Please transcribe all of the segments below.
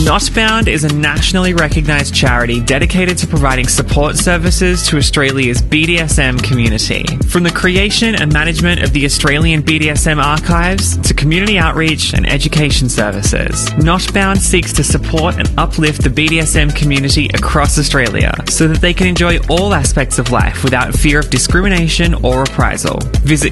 Notbound is a nationally recognised charity dedicated to providing support services to Australia's BDSM community. From the creation and management of the Australian BDSM archives to community outreach and education services, Notbound seeks to support and uplift the BDSM community across Australia so that they can enjoy all aspects of life without fear of discrimination or reprisal. Visit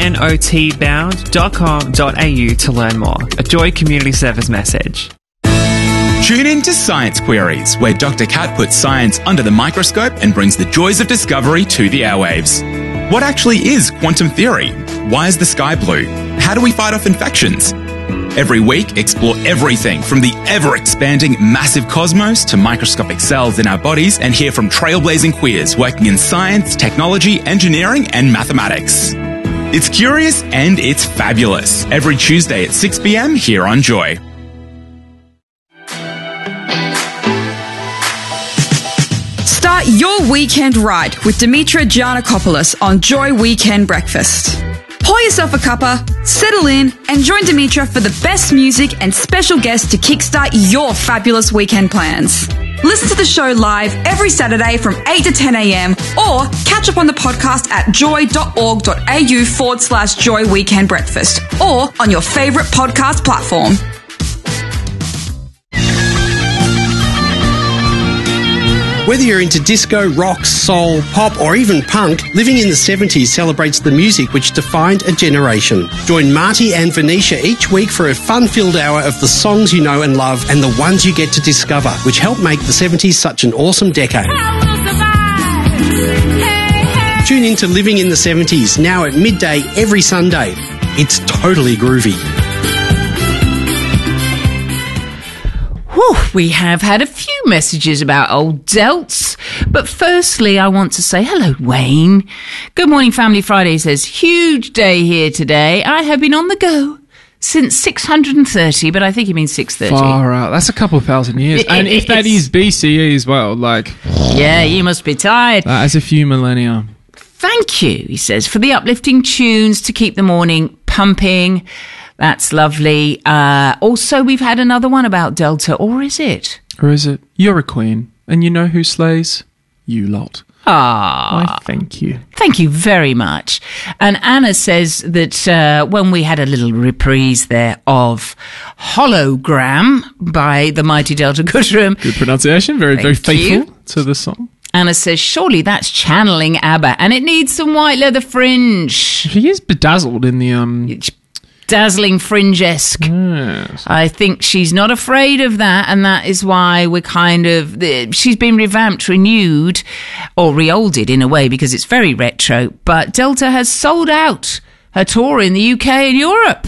knotbound.com.au to learn more. A Joy Community Service message. Tune in to Science Queries, where Dr. Kat puts science under the microscope and brings the joys of discovery to the airwaves. What actually is quantum theory? Why is the sky blue? How do we fight off infections? Every week, explore everything from the ever-expanding massive cosmos to microscopic cells in our bodies and hear from trailblazing queers working in science, technology, engineering and mathematics. It's curious and it's fabulous. Every Tuesday at 6 p.m. here on Joy. Start your weekend right with Dimitra Giannakopoulos on Joy Weekend Breakfast. Pour yourself a cuppa, settle in, and join Dimitra for the best music and special guests to kickstart your fabulous weekend plans. Listen to the show live every Saturday from 8 to 10 a.m. or catch up on the podcast at joy.org.au/Joy Weekend Breakfast or on your favourite podcast platform. Whether you're into disco, rock, soul, pop or even punk, Living in the 70s celebrates the music which defined a generation. Join Marty and Venetia each week for a fun-filled hour of the songs you know and love and the ones you get to discover, which helped make the 70s such an awesome decade. Tune in to Living in the 70s, now at midday every Sunday. It's totally groovy. We have had a few messages about old Delts, but firstly I want to say hello, Wayne. Good morning, Family Friday says, huge day here today. I have been on the go since 630, but I think he means 630. Far out. That's a couple of thousand years. And if that is BCE as well, like... Yeah, you must be tired. That is a few millennia. Thank you, he says, for the uplifting tunes to keep the morning pumping. That's lovely. Also, we've had another one about Delta, or is it? Or is it? You're a queen, and you know who slays? You lot. Ah, I thank you. Thank you very much. And Anna says that when we had a little reprise there of Hologram by the mighty Delta Goodrem. Good pronunciation. Very faithful to the song. Anna says, surely that's channeling ABBA, and it needs some white leather fringe. She is bedazzled in the... dazzling fringe-esque. Yes. I think she's not afraid of that, and that is why we're kind of... she's been revamped, renewed, or re-olded in a way, because it's very retro, but Delta has sold out her tour in the UK and Europe.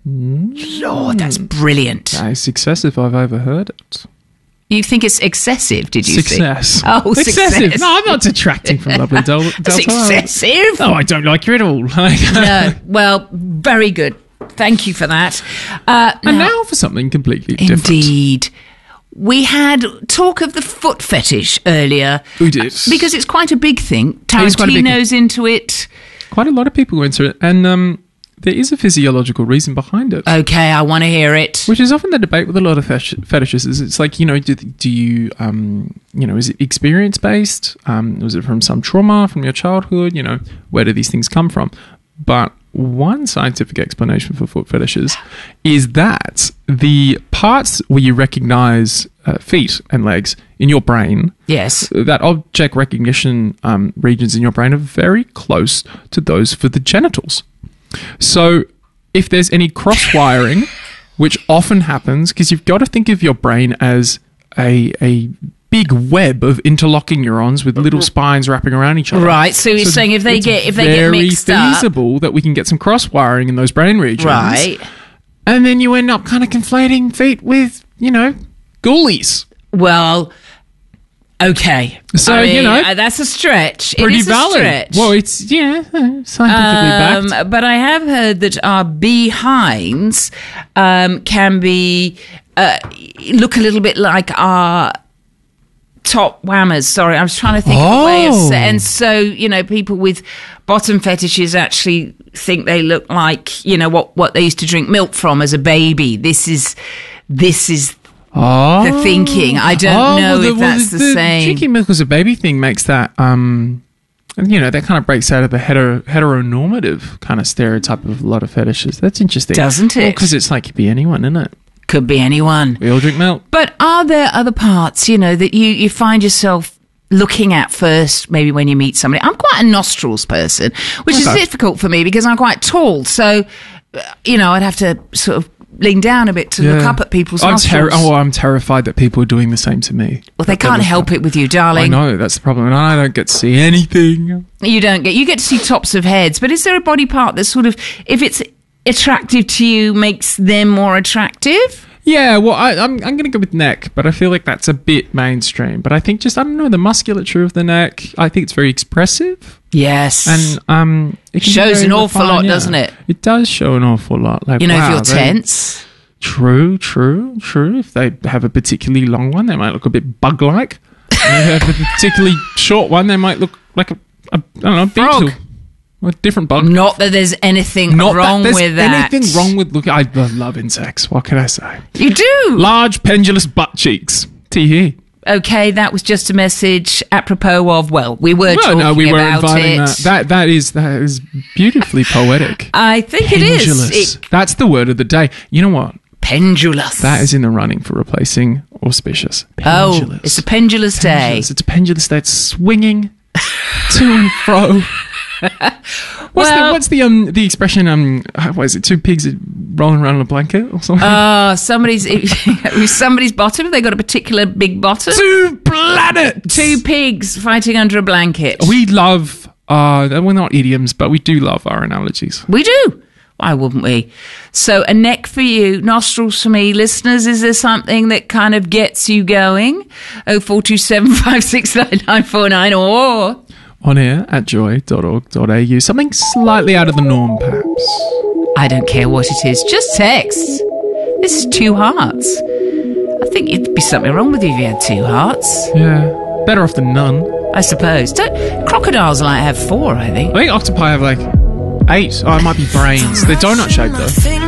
Lord, that's brilliant. That is excessive, I've overheard it. You think it's excessive, did you Success. think? Oh, excessive. Success. No, I'm not detracting from lovely Delta. It's excessive. No, I don't like you at all. No, well, very good. Thanand you for that. Now for something completely different. Indeed. We had talk of the foot fetish earlier. We did. Because it's quite a big thing. Tarantino's into it. Quite a lot of people go into it. And there is a physiological reason behind it. Okay, I want to hear it. Which is often the debate with a lot of fetishes. It's like, do you, is it experience-based? Was it from some trauma, from your childhood? Where do these things come from? But one scientific explanation for foot fetishes is that the parts where you recognize feet and legs in your brain, yes, that object recognition regions in your brain are very close to those for the genitals. So if there's any cross-wiring, which often happens, because you've got to think of your brain as a big web of interlocking neurons with little spines wrapping around each other. Right, so you're saying if they get mixed up, very feasible that we can get some cross-wiring in those brain regions. Right. And then you end up kind of conflating feet with, ghoulies. Well, okay. So, that's a stretch. Pretty it is valid. A stretch. Well, it's, scientifically backed. But I have heard that our behinds can be, look a little bit like our top whammers. Sorry, I was trying to think of a way of saying. And so, people with bottom fetishes actually think they look like, what they used to drink milk from as a baby. This is Oh. The thinking. I don't know if that's the same. Cheeky milk as a baby thing makes that, that kind of breaks out of the heteronormative kind of stereotype of a lot of fetishes. That's interesting. Doesn't it? Because it's like, it could be anyone, isn't it? Could be anyone. We all drink milk. But are there other parts, that you find yourself looking at first, maybe when you meet somebody? I'm quite a nostrils person, which is difficult for me because I'm quite tall. So, I'd have to sort of lean down a bit to look up at people's nostrils. I'm terrified that people are doing the same to me. Well, they can't help it with you, darling. I know, that's the problem. And I don't get to see anything. You get to see tops of heads. But is there a body part that sort of, if it's attractive to you, makes them more attractive? Yeah, well, I'm going to go with neck, but I feel like that's a bit mainstream. But I think the musculature of the neck, I think it's very expressive. Yes. And it shows an awful lot, doesn't it? It does show an awful lot. Like, if you're tense. True. If they have a particularly long one, they might look a bit bug-like. And if they have a particularly short one, they might look like a beetle. Frog. A different bug. Not that there's anything wrong with that. Anything wrong with looking. I love insects. What can I say? You do. Large pendulous butt cheeks. Tee. Okay, that was just a message apropos of, we were talking about it. That is beautifully poetic. I think pendulous. It is. That's the word of the day. You know what? Pendulous. That is in the running for replacing auspicious. Pendulous. Oh, it's a pendulous day. It's a pendulous day. It's swinging to and fro. What's the expression? What is it? Two pigs rolling around on a blanket or something? Somebody's bottom. Have they got a particular big bottom? Two planets. Two pigs fighting under a blanket. We love. We're not idioms, but we do love our analogies. We do. Why wouldn't we? So a neck for you, nostrils for me. Listeners, is there something that kind of gets you going? 0427 569 949 or on air at joy.org.au. Something slightly out of the norm, perhaps. I don't care what it is. Just text. This is 2 hearts. I think it'd be something wrong with you if you had 2 hearts. Yeah. Better off than none. I suppose. Crocodiles have 4, I think. I think octopi have 8. Oh, it might be brains. They're donut shaped, though.